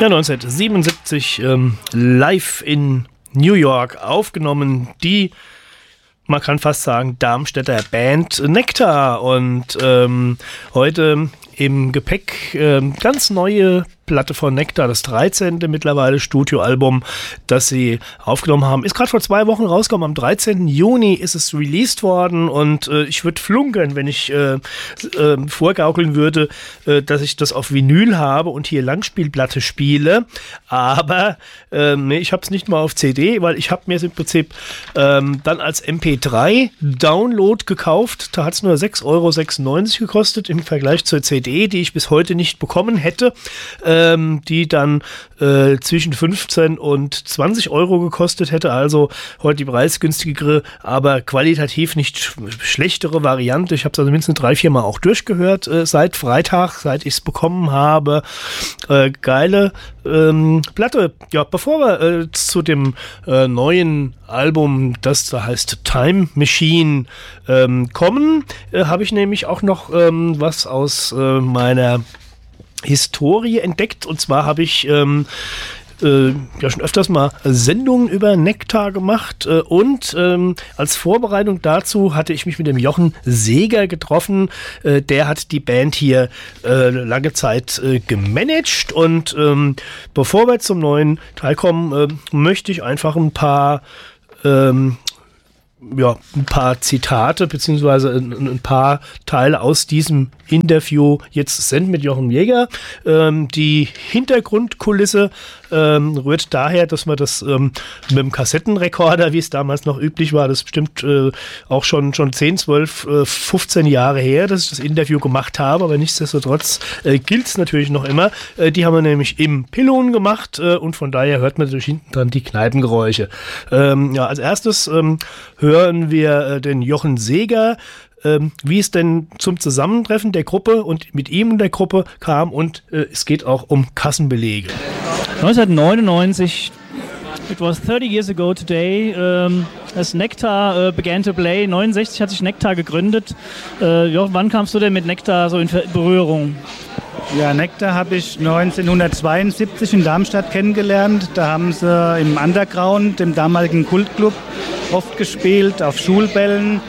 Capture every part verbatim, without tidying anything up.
Ja, neunzehnhundertsiebenundsiebzig ähm, live in New York aufgenommen, die, man kann fast sagen, Darmstädter Band Nektar. Und ähm, heute im Gepäck äh, ganz neue Platte von Nektar, das dreizehnte mittlerweile Studioalbum, das sie aufgenommen haben. Ist gerade vor zwei Wochen rausgekommen, am dreizehnten Juni ist es released worden und äh, ich würde flunkern, wenn ich äh, äh, vorgaukeln würde, äh, dass ich das auf Vinyl habe und hier Langspielplatte spiele, aber äh, nee, ich habe es nicht mal auf C D, weil ich habe mir es im Prinzip ähm, dann als M P drei Download gekauft. Da hat es nur sechs Euro sechsundneunzig gekostet im Vergleich zur C D, die ich bis heute nicht bekommen hätte. Äh, die dann äh, zwischen fünfzehn und zwanzig Euro gekostet hätte, also heute die preisgünstigere, aber qualitativ nicht sch- schlechtere Variante. Ich habe es also mindestens drei, vier Mal auch durchgehört äh, seit Freitag, seit ich es bekommen habe. Äh, geile ähm, Platte. Ja, bevor wir äh, zu dem äh, neuen Album, das da heißt Time Machine, ähm, kommen, äh, habe ich nämlich auch noch ähm, was aus äh, meiner Historie entdeckt, und zwar habe ich ähm, äh, ja schon öfters mal Sendungen über Nektar gemacht äh, und ähm, als Vorbereitung dazu hatte ich mich mit dem Jochen Seeger getroffen. Äh, der hat die Band hier äh, lange Zeit äh, gemanagt und ähm, bevor wir zum neuen Teil kommen, äh, möchte ich einfach ein paar ähm, ja, ein paar Zitate beziehungsweise ein, ein paar Teile aus diesem Interview jetzt senden mit Jochen Jäger. Ähm, die Hintergrundkulisse ähm, rührt daher, dass wir das ähm, mit dem Kassettenrekorder, wie es damals noch üblich war, das ist bestimmt äh, auch schon, schon zehn, zwölf, äh, fünfzehn Jahre her, dass ich das Interview gemacht habe, aber nichtsdestotrotz äh, gilt es natürlich noch immer. Äh, die haben wir nämlich im Pillon gemacht äh, und von daher hört man natürlich hinten dran die Kneipengeräusche. Ähm, ja, als erstes ähm, hören wir äh, den Jochen Seeger, ähm, wie es denn zum Zusammentreffen der Gruppe und mit ihm und der Gruppe kam, und äh, es geht auch um Kassenbelege. neunzehnhundertneunundneunzig, it was thirty years ago today, um, as Nektar uh, began to play. neunundsechzig hat sich Nektar gegründet. Uh, Jochen, wann kamst du denn mit Nektar so in Berührung? Ja, Nektar habe ich neunzehnhundertzweiundsiebzig in Darmstadt kennengelernt. Da haben sie im Underground, dem damaligen Kultclub, oft gespielt, auf Schulbällen.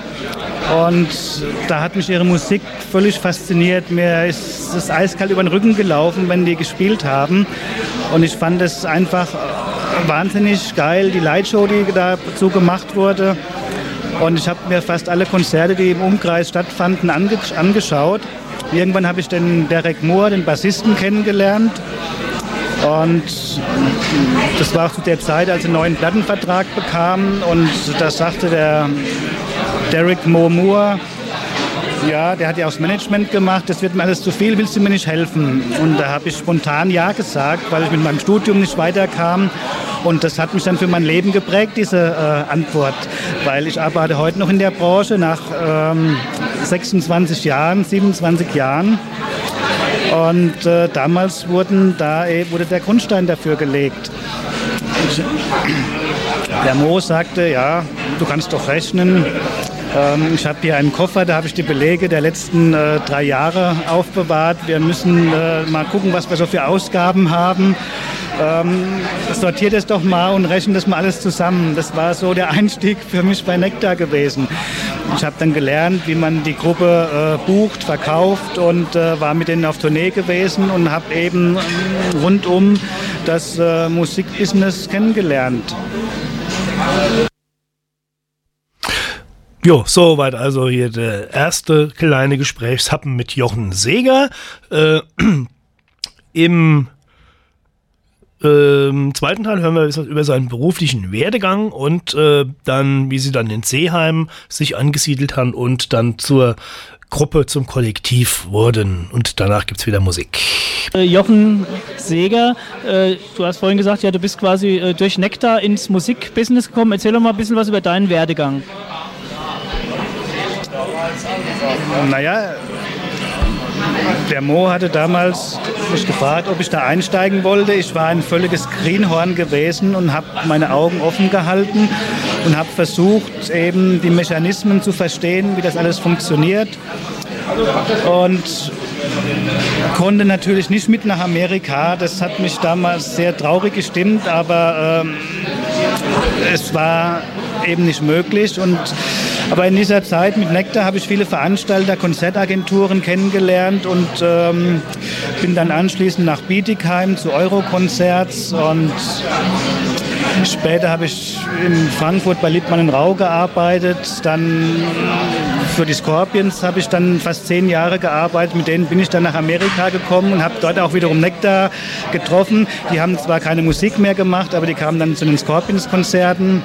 Und da hat mich ihre Musik völlig fasziniert. Mir ist es eiskalt über den Rücken gelaufen, wenn die gespielt haben. Und ich fand es einfach wahnsinnig geil, die Lightshow, die dazu gemacht wurde. Und ich habe mir fast alle Konzerte, die im Umkreis stattfanden, ange- angeschaut. Irgendwann habe ich den Derek Moore, den Bassisten, kennengelernt. Und das war auch zu der Zeit, als sie einen neuen Plattenvertrag bekamen. Und da sagte der Derek Moore Moore, ja, der hat ja auch das Management gemacht, das wird mir alles zu viel, willst du mir nicht helfen? Und da habe ich spontan ja gesagt, weil ich mit meinem Studium nicht weiterkam. Und das hat mich dann für mein Leben geprägt, diese äh, Antwort. Weil ich arbeite heute noch in der Branche nach ähm, sechsundzwanzig Jahren, siebenundzwanzig Jahren. Und äh, damals wurden da, eh, wurde der Grundstein dafür gelegt. Ich, der Mo sagte, ja, du kannst doch rechnen. Ähm, ich habe hier einen Koffer, da habe ich die Belege der letzten äh, drei Jahre aufbewahrt. Wir müssen äh, mal gucken, was wir so für Ausgaben haben. Ähm, sortiert es doch mal und rechnet das mal alles zusammen. Das war so der Einstieg für mich bei Nektar gewesen. Ich habe dann gelernt, wie man die Gruppe äh, bucht, verkauft und äh, war mit denen auf Tournee gewesen und habe eben äh, rundum das äh, Musikbusiness kennengelernt. Jo, soweit also hier der erste kleine Gesprächshappen mit Jochen Seeger. Äh, Im Im zweiten Teil hören wir über seinen beruflichen Werdegang und äh, dann, wie sie dann in Seeheim sich angesiedelt haben und dann zur Gruppe, zum Kollektiv wurden. Und danach gibt es wieder Musik. Äh, Jochen Seeger, äh, du hast vorhin gesagt, ja, du bist quasi äh, durch Nektar ins Musikbusiness gekommen. Erzähl doch mal ein bisschen was über deinen Werdegang. Naja, der Mo hatte damals mich gefragt, ob ich da einsteigen wollte. Ich war ein völliges Greenhorn gewesen und habe meine Augen offen gehalten und habe versucht, eben die Mechanismen zu verstehen, wie das alles funktioniert. Und konnte natürlich nicht mit nach Amerika. Das hat mich damals sehr traurig gestimmt, aber ähm, es war eben nicht möglich. Und, aber in dieser Zeit mit Nektar habe ich viele Veranstalter, Konzertagenturen kennengelernt und ähm, bin dann anschließend nach Bietigheim zu Euro-Konzerts und später habe ich in Frankfurt bei Lippmann und Rau gearbeitet. Dann für die Scorpions habe ich dann fast zehn Jahre gearbeitet. Mit denen bin ich dann nach Amerika gekommen und habe dort auch wiederum Nektar getroffen. Die haben zwar keine Musik mehr gemacht, aber die kamen dann zu den Scorpions-Konzerten.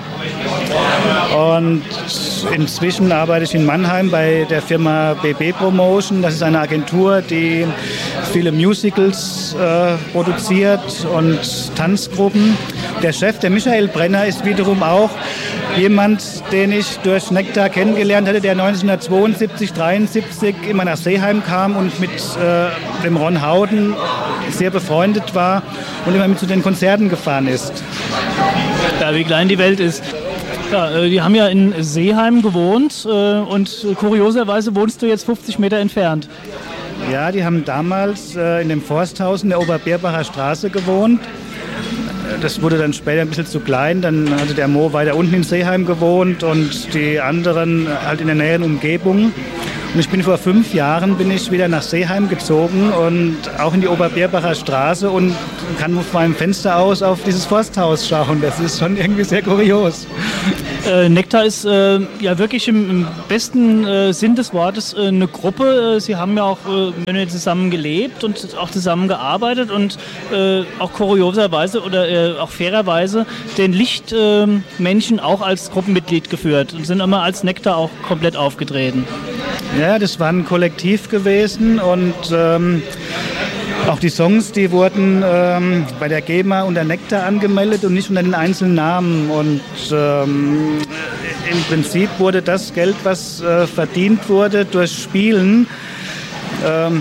Und inzwischen arbeite ich in Mannheim bei der Firma B B Promotion. Das ist eine Agentur, die viele Musicals äh, produziert und Tanzgruppen. Der Chef, der Michael Brenner, ist wiederum auch jemand, den ich durch Nektar kennengelernt hatte, der neunzehnhundertzweiundsiebzig, dreiundsiebzig immer nach Seeheim kam und mit äh, dem Ron Howden sehr befreundet war und immer mit zu den Konzerten gefahren ist. Ja, wie klein die Welt ist. Ja, die haben ja in Seeheim gewohnt äh, und kurioserweise wohnst du jetzt fünfzig Meter entfernt. Ja, die haben damals äh, in dem Forsthaus in der Oberbeerbacher Straße gewohnt. Das wurde dann später ein bisschen zu klein. Dann hatte der Mo weiter unten in Seeheim gewohnt und die anderen halt in der näheren Umgebung. Und ich bin vor fünf Jahren bin ich wieder nach Seeheim gezogen und auch in die Oberbeerbacher Straße und kann von meinem Fenster aus auf dieses Forsthaus schauen. Das ist schon irgendwie sehr kurios. Äh, Nektar ist äh, ja wirklich im, im besten äh, Sinn des Wortes äh, eine Gruppe. Sie haben ja auch äh, zusammen gelebt und auch zusammen gearbeitet und äh, auch kurioserweise oder äh, auch fairerweise den Lichtmenschen äh, auch als Gruppenmitglied geführt und sind immer als Nektar auch komplett aufgetreten. Ja, das war ein Kollektiv gewesen und ähm, auch die Songs, die wurden ähm, bei der GEMA unter Nektar angemeldet und nicht unter den einzelnen Namen. Und ähm, im Prinzip wurde das Geld, was äh, verdient wurde durch Spielen, ähm,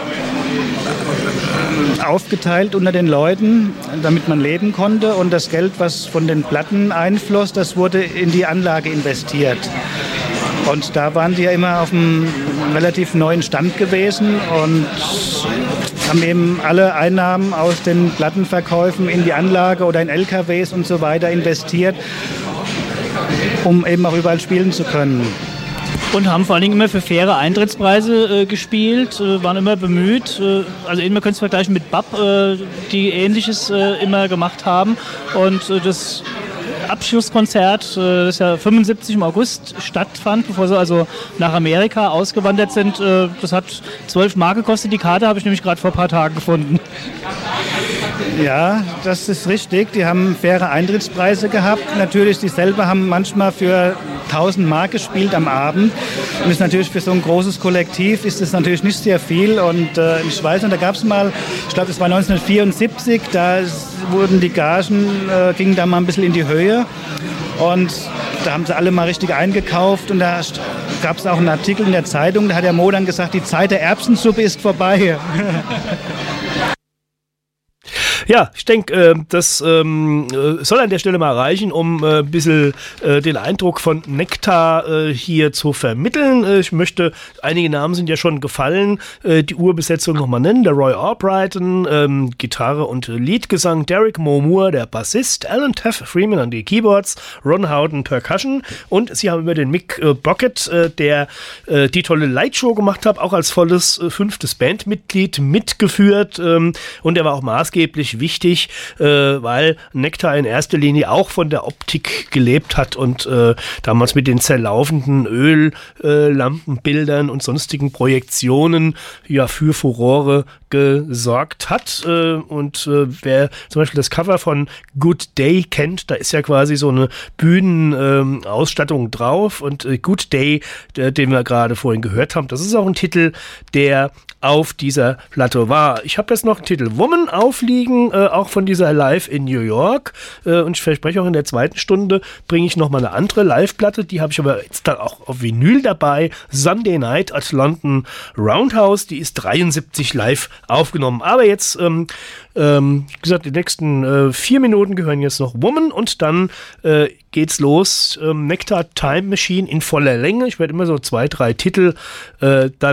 aufgeteilt unter den Leuten, damit man leben konnte. Und das Geld, was von den Platten einfloss, das wurde in die Anlage investiert. Und da waren die ja immer auf einem relativ neuen Stand gewesen und haben eben alle Einnahmen aus den Plattenverkäufen in die Anlage oder in L K Ws und so weiter investiert, um eben auch überall spielen zu können. Und haben vor allen Dingen immer für faire Eintrittspreise äh, gespielt, äh, waren immer bemüht. Äh, also man könnte es vergleichen mit B A P, äh, die Ähnliches äh, immer gemacht haben. Und äh, das Abschlusskonzert, das ja fünfundsiebzig im August stattfand, bevor sie also nach Amerika ausgewandert sind. Das hat zwölf Mark gekostet. Die Karte habe ich nämlich gerade vor ein paar Tagen gefunden. Ja, das ist richtig. Die haben faire Eintrittspreise gehabt. Natürlich, die selber haben manchmal für tausend Mark gespielt am Abend. Und das ist natürlich für so ein großes Kollektiv ist das natürlich nicht sehr viel. Und äh, ich weiß noch, da gab es mal, ich glaube, das war neunzehnhundertvierundsiebzig, da wurden die Gagen, äh, gingen da mal ein bisschen in die Höhe. Und da haben sie alle mal richtig eingekauft und da gab es auch einen Artikel in der Zeitung, da hat der Mo dann gesagt, die Zeit der Erbsensuppe ist vorbei. Ja, ich denke, äh, das ähm, soll an der Stelle mal reichen, um äh, ein bisschen äh, den Eindruck von Nektar äh, hier zu vermitteln. Äh, ich möchte, einige Namen sind ja schon gefallen, äh, die Urbesetzung nochmal nennen. Der Roy Albrighton, ähm, Gitarre und Leadgesang, Derek Moore, der Bassist, Alan Taff Freeman an die Keyboards, Ron Howden Percussion und sie haben über den Mick äh, Brockett, äh, der äh, die tolle Lightshow gemacht hat, auch als volles äh, fünftes Bandmitglied mitgeführt ähm, und er war auch maßgeblich wichtig, äh, weil Nektar in erster Linie auch von der Optik gelebt hat und äh, damals mit den zerlaufenden Öllampenbildern äh, und sonstigen Projektionen ja für Furore gesorgt hat. Äh, und äh, wer zum Beispiel das Cover von Good Day kennt, da ist ja quasi so eine Bühnenausstattung äh, drauf und äh, Good Day, der, den wir gerade vorhin gehört haben, das ist auch ein Titel, der auf dieser Platte war. Ich habe jetzt noch einen Titel Woman aufliegen, äh, auch von dieser Live in New York. Äh, und ich verspreche auch in der zweiten Stunde bringe ich nochmal eine andere Live-Platte. Die habe ich aber jetzt dann auch auf Vinyl dabei. Sunday Night at London Roundhouse. Die ist dreiundsiebzig live aufgenommen. Aber jetzt, ähm, ähm, wie gesagt, die nächsten äh, vier Minuten gehören jetzt noch Woman und dann äh, geht's los. Ähm, Nektar Time Machine in voller Länge. Ich werde immer so zwei, drei Titel äh, dann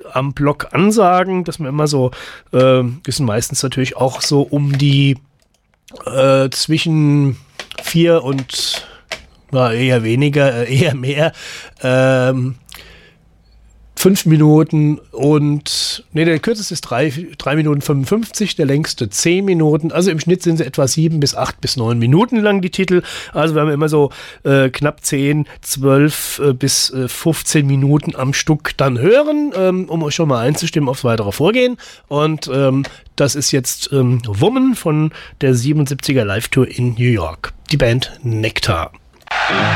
am Block ansagen, dass wir immer so, äh, das sind meistens natürlich auch so um die äh, zwischen vier und na, eher weniger, äh, eher mehr, ähm, fünf Minuten und, ne, der kürzeste ist drei, drei Minuten fünfundfünfzig, der längste zehn Minuten, also im Schnitt sind sie etwa sieben bis acht bis neun Minuten lang, die Titel, also wir haben immer so äh, knapp zehn, zwölf äh, bis äh, fünfzehn Minuten am Stück dann hören, ähm, um euch schon mal einzustimmen aufs weitere Vorgehen und ähm, das ist jetzt ähm, Woman von der siebenundsiebziger Live-Tour in New York, die Band Nektar.